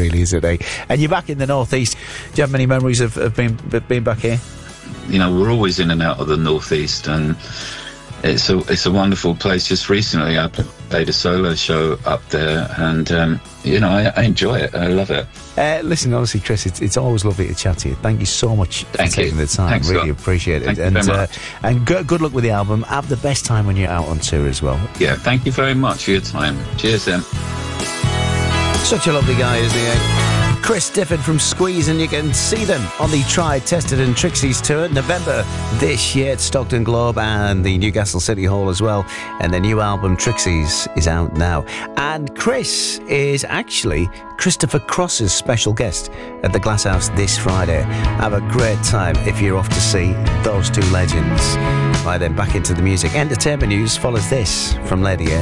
really, isn't he? And you're back in the northeast. Do you have many memories of being back here? You know, we're always in and out of the northeast, and it's a wonderful place. Just recently, I played a solo show up there, and you know, I enjoy it. I love it. Listen, honestly, Chris, it's always lovely to chat to you. Thank you so much for taking the time. Thanks, really Scott. Appreciate it. Thank you very much. And good luck with the album. Have the best time when you're out on tour as well. Yeah, thank you very much for your time. Cheers, then. Such a lovely guy, isn't he? Chris Difford from Squeeze, and you can see them on the Tried, Tested and Trixie's tour November this year at Stockton Globe and the Newcastle City Hall as well. And their new album Trixie's is out now. And Chris is actually Christopher Cross's special guest at the Glasshouse this Friday. Have a great time if you're off to see those two legends. Right then, back into the music. Entertainment news follows this from Lady A.